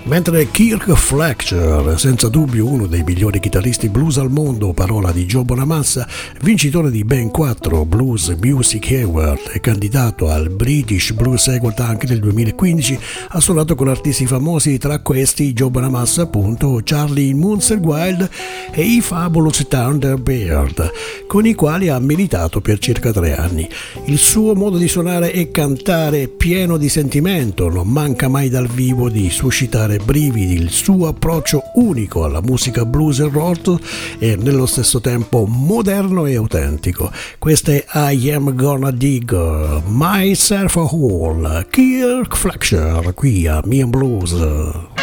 Mentre Kirk Fletcher, senza dubbio uno dei migliori chitarristi blues al mondo, parola di Joe Bonamassa, vincitore di ben 4 Blues Music Award e candidato al British Blues Award anche nel 2015, ha suonato con artisti famosi, tra questi Joe Bonamassa, appunto, Charlie Musselwhite e i Fabulous Thunderbird, con i quali ha militato per circa 3 anni. Il suo modo di suonare e cantare pieno di sentimento, non manca mai dal vivo di suscitare brividi. Il suo approccio unico alla musica blues e rock e nello stesso tempo moderno e autentico. Questa è I Am Gonna Dig Myself a Hole, Kirk Fletcher qui a Me and Blues.